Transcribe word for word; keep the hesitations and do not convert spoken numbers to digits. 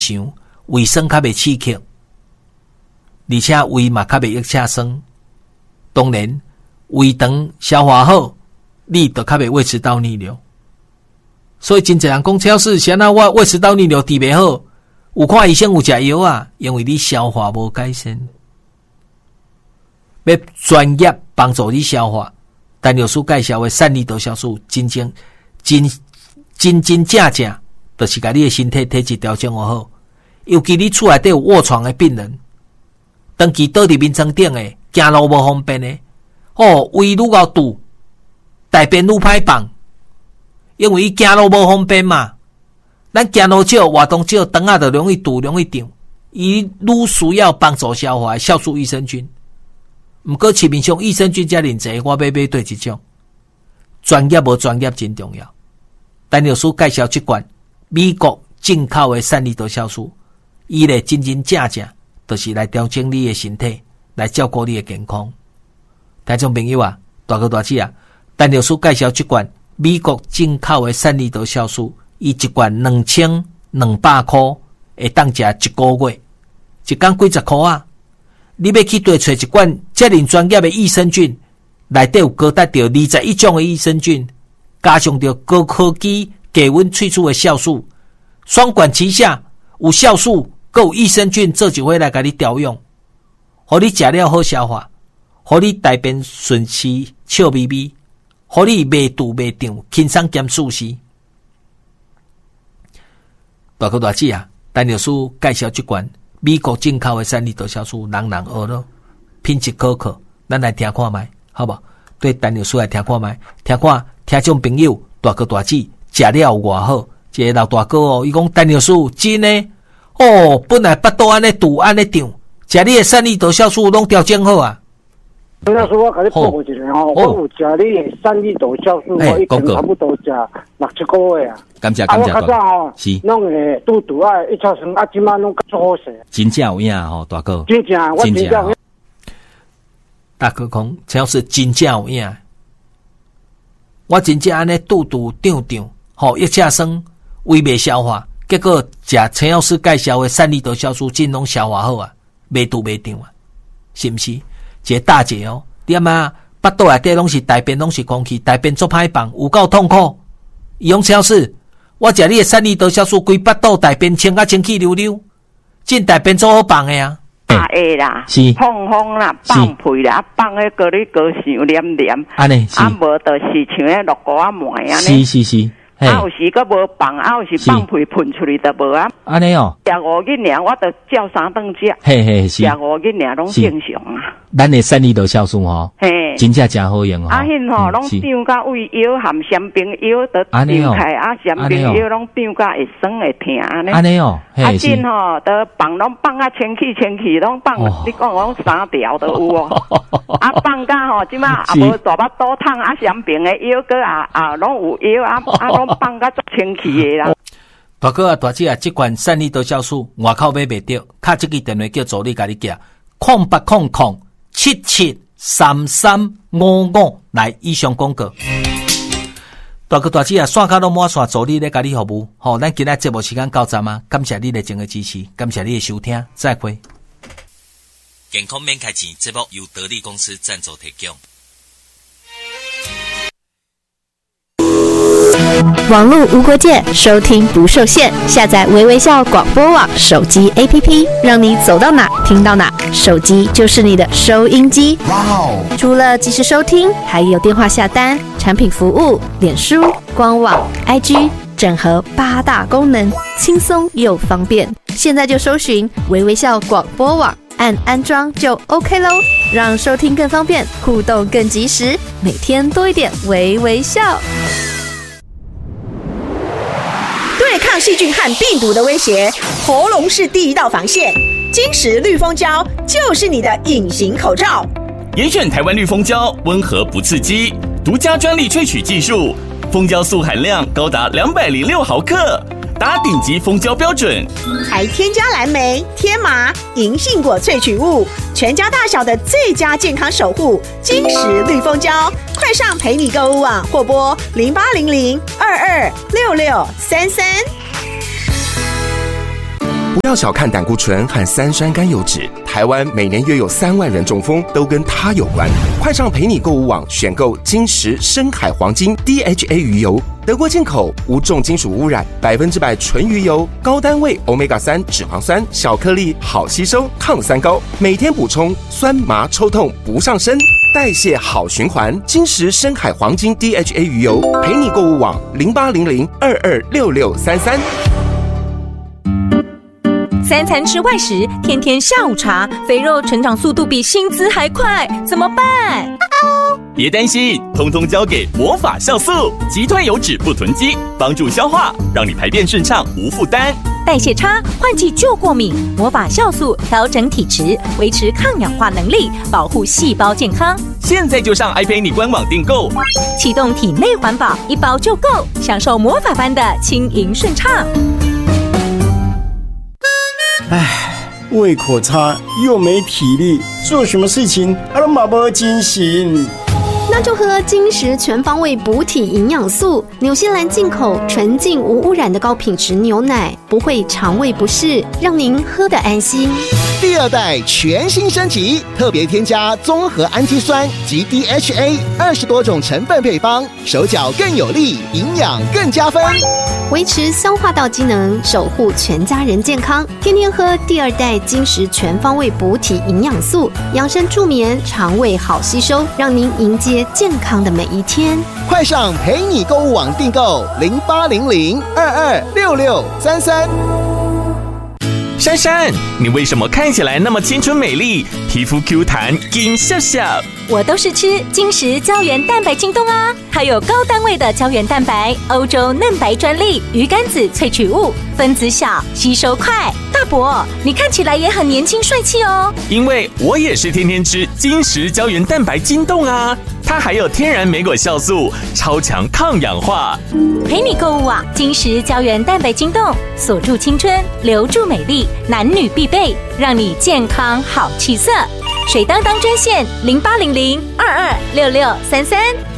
想胃酸较袂刺激，而且胃嘛较袂易吃酸。当然，胃肠消化好，你就较袂胃食道逆流。所以真侪人讲超市是安那我胃食道逆流治袂好，有看医生有食药啊，因为你消化无改善。要专业帮助你消化，陈老师介绍的善利多酵素，真正真真真正正，就是把你的身体体质调整好。尤其你厝内底有卧床的病人，长期倒伫眠床顶的，行路无方便的，哦，胃愈搞堵，大便愈歹放，因为伊行路无方便嘛。咱行路少，活动少，肠仔就容易堵，容易胀。伊愈需要帮助消化的酵素益生菌。毋过市面上益生菌遮尔济，我要买对一种。专业无专业真重要。陈老师介绍这款美国进口的善利多酵素，伊咧真真正正，就是来调整你的身体，来照顾你的健康。听众朋友啊，大哥大姐啊，陈老师介绍这款美国进口的善利多酵素，伊一罐两千两百块，会当食一个月，一工几十块啊！你要去对找一罐遮尔专业的益生菌，内底有高达到二十一种的益生菌，加上着高科技低温萃取的酵素，双管齐下，有酵素，还有益生菌做一回来给你调用，互你食了好消化，互你大便顺时笑眯眯，互你袂肚袂胀，轻松兼舒适。大哥大姐啊，陈老师介绍这款美国进口的善利多酵素，人人学咯，品质可靠，咱来听看卖，好不好？对陈老师来听看卖，听看听众朋友大哥大姐食了有偌好。一个老大哥哦，伊讲陈老师真诶，哦，本来腹肚安尼堵安尼胀，食你的善利多酵素拢调整好啊。 陈老师，我甲你报告一下吼，我有食你的善利多酵素，我一天差不多食六七个月啊。 感谢感谢。 啊，我较早吼，是弄个肚肚啊，一超生啊，即摆拢做好势。 真正有影吼，大哥。 真正，我真正有影。 大哥讲，陈老师真正有影。我真正安尼肚肚胀胀，吼，一吃酸，胃袂消化，结果食陈老师介绍的善利多酵素，真拢消化好啊，袂肚袂胀啊，是毋是？一个大姐哦，你阿妈腹肚内底拢是大便，拢是空气，大便做歹放，有够痛苦。伊讲超市，我食你的善利多酵素，规腹肚大便清啊清气溜溜，进大便做好放的啊。 大下啦， 是放风啦，放屁啦，放迄个你高伤黏黏， 安尼， 啊无就是像迄落果啊糜安是尼， 是是。 啊，有时佫无放，啊，有时放屁喷出去都无啊。 安尼哦， 食五日尔，我着照三顿食。 嘿嘿是。 食五日尔拢正常啊。 咱的善利多酵素吼，嘿，真正真好用吼。 啊，迄吼拢长甲胃药含香槟药得长开，啊，香槟药拢长甲会酸会疼安尼。 安尼哦， 啊，真吼得放拢放啊，清气清气拢放，你讲拢三条都有哦。啊，放甲吼，即马也无大巴肚痛，啊，香槟的药个啊啊拢有药啊啊拢放甲足清气的啦。 大哥啊，大姐啊，这款善利多酵素外口买袂着，卡这个电话叫助理甲你寄，空八空空七七三三五五来以上广告。大哥大姐啊，线卡都满线，助理咧甲你服务。好，咱今日节目时间到站啊，感谢你热情的支持，感谢你的收听，再会。健康免开钱，节目由得力公司赞助提供。 网络无国界，收听不受限。下载微微笑广播网手机 A P P， 让你走到哪听到哪，手机就是你的收音机。哇哦！除了即时收听，还有电话下单、产品服务、脸书、官网、I G， 整合八大功能，轻松又方便。现在就搜寻微微笑广播网，按安装就 OK 咯，让收听更方便，互动更及时，每天多一点微微笑。 对抗细菌和病毒的威胁，喉咙是第一道防线。金石绿蜂胶就是你的隐形口罩。 严选台湾绿蜂胶，温和不刺激，独家专利萃取技术，蜂胶素含量高达两百零六毫克，达顶级蜂胶标准。 还添加蓝莓、天麻、银杏果萃取物，全家大小的最佳健康守护。金石绿蜂胶，快上陪你购物网或拨零八零零二二六六三三。 不要小看胆固醇和三酸甘油酯，台湾每年约有三万人中风，都跟它有关。快上陪你购物网选购金石深海黄金 D H A 鱼油，德国进口，无重金属污染，百分之百纯鱼油，高单位 欧米伽三 脂肪酸，小颗粒，好吸收，抗三高，每天补充，酸麻抽痛不上身，代谢好循环。金石深海黄金 D H A 鱼油，陪你购物网零八零零二二六六三三。 三餐吃外食，天天下午茶，肥肉成长速度比薪资还快，怎么办？ 别担心，通通交给魔法酵素，击退油脂不囤积，帮助消化，让你排便顺畅无负担。 代谢差，换季就过敏，魔法酵素调整体质，维持抗氧化能力，保护细胞健康。 现在就上 iPay 官网订购， 启动体内环保，一包就够，享受魔法般的轻盈顺畅。 唉，胃口差又没体力，做什么事情都马不精神。 那就喝金石全方位补体营养素，纽西兰进口纯净无污染的高品质牛奶，不会肠胃不适，让您喝得安心。 第二代全新升级，特别添加综合氨基酸及 D H A 二十多种成分配方，手脚更有力，营养更加分， 维持消化道机能，守护全家人健康。天天喝第二代金石全方位补体营养素，养生助眠，肠胃好吸收，让您迎接健康的每一天。 快上陪你购物网订购零八零零二二六六三三。 珊珊，你为什么看起来那么青春美丽，皮肤 Q 弹，金笑笑？ 我都是吃金石胶原蛋白晶冻啊，它有高单位的胶原蛋白，欧洲嫩白专利，鱼肝子萃取物，分子小，吸收快。大伯，你看起来也很年轻帅气哦。 因为我也是天天吃金石胶原蛋白晶冻啊，它还有天然莓果酵素，超强抗氧化。 陪你购物网，金石胶原蛋白晶冻，锁住青春，留住美丽，男女必备，让你健康好气色。水当当专线零八零零二二六六三三。